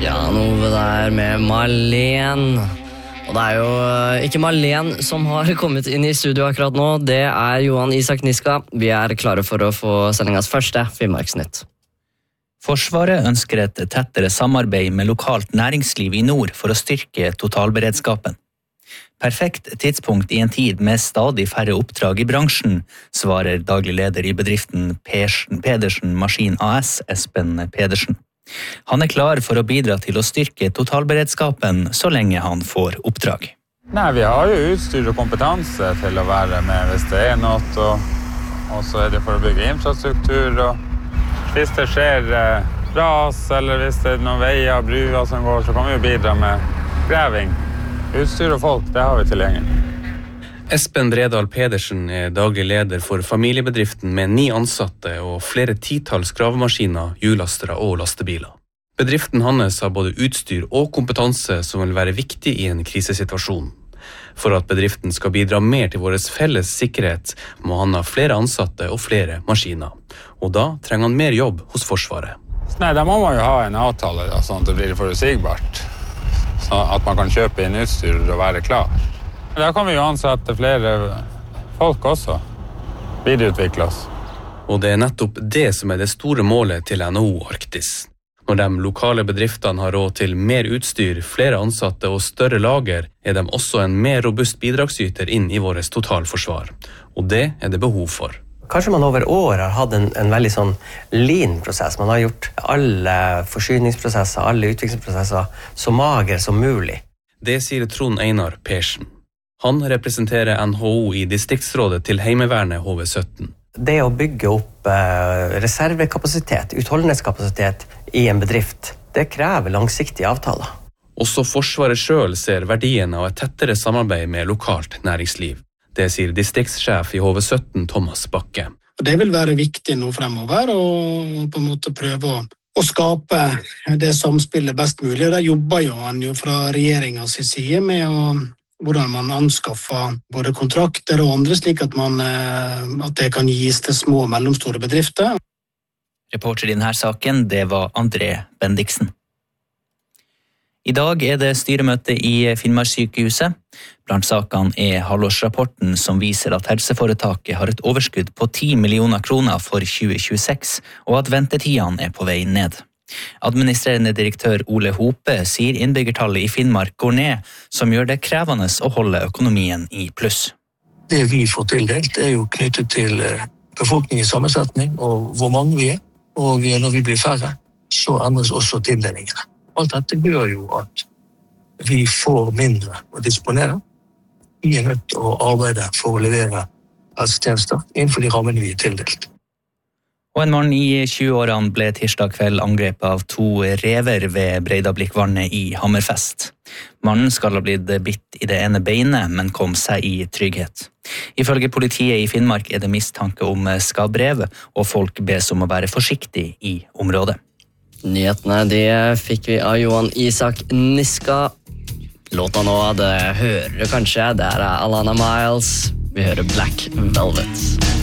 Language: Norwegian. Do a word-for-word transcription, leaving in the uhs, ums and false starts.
Ja, noe der med Marlen. Og det er jo ikke Marlen som har kommet inn i studio akkurat nå, det er Johan Isak Niska. Vi er klare for å få sendingens første Finnmarksnytt. Forsvaret ønsker et tettere samarbeid med lokalt næringsliv i nord for å styrke totalberedskapen. Perfekt tidspunkt i en tid med stadig færre oppdrag i bransjen, svarer daglig leder i bedriften Pedersen Maskin A S, Espen Pedersen. Han er klar for å bidra til å styrke totalberedskapen så lenge han får oppdrag. Nei, vi har jo utstyr og kompetanse til å være med hvis det er noe, og, og så er det for å bygge infrastruktur. Og hvis det skjer eh, ras, eller hvis det er noen veier og bruer som går, så kan vi jo bidra med greving. Utstyr og folk, det har vi tilgjengelig. Espen Bredal Pedersen er daglig leder for familiebedriften med ni ansatte og flere titalls gravemaskiner, hjulastere og lastebiler. Bedriften hans har både utstyr og kompetanse som vil være viktig i en krisesituasjon. For at bedriften skal bidra mer til vår felles sikkerhet, må han ha flere ansatte og flere maskiner. Og da trenger han mer jobb hos Forsvaret. Nei, da må man jo ha en avtale, da, sånn at det blir forutsigbart. Så at man kan kjøpe inn utstyr og være klar. Da kan vi jo ansette flere folk også. Videreutvikle oss. Og det er nettopp det som er det store målet til N H O Arktis. Når de lokale bedriftene har råd til mer utstyr, flere ansatte og større lager, er de også en mer robust bidragsyter inn i vårt totalforsvar. Og det er det behov for. Kanskje man over år har hatt en, en veldig sånn lean-prosess. Man har gjort alle forsyningsprosesser, alle utviklingsprosesser så mager som mulig. Det sier Trond Einar Persen. Han representerer N H O i distriktsrådet til Heimevernet H V sytten. Det å bygge opp eh, reservekapasitet, utholdenhetskapasitet i en bedrift, det krever langsiktige avtaler. Også Forsvaret selv ser verdien av et tettere samarbeid med lokalt næringsliv. Det sier distriktssjef i H V sytten Thomas Bakke. Det vil være viktig nå fremover å på en måte prøve å, å skape det samspillet best mulig. Der jobber jo han jo fra regjeringens side med å, hvordan man anskaffer både kontrakter og andre, slik at, man, at det kan gis til små og mellomstore bedrifter. Reporter i denne saken, det var André Bendiksen. I dag er det styremøte i Finnmarkssykehuset. Blant sakene er halvårsrapporten som viser at helseforetaket har et overskudd på ti millioner kroner for tjue tjueseks, og at ventetidene er på vei ned. Administrerende direktør Ole Hope sier innbyggertallet i Finnmark går ned, som gjør det krevende å holde økonomien i pluss. Det vi får tildelt er jo knyttet til befolkningens sammensetning og hvor mange vi er, og når vi blir færre, så endres også tildelingene. Alt dette gjør jo at vi får mindre å disponere. Vi er nødt til å arbeide for å levere helsetjenester innenfor de rammene vi er tildelt. Og en mann i tjue-årene ble tirsdag kveld angrepet av to rever ved Breidablikkvannet i Hammerfest. Mannen skal ha blitt bitt i det ene beinet, men kom seg i trygghet. Ifølge politiet i Finnmark er det mistanke om skadbrev, og folk bes om å være forsiktig i området. Nyhetene de fikk vi av Johan Isak Niska. Låta nå, det hører du kanskje, det er Alana Miles. Vi hører Black Velvet.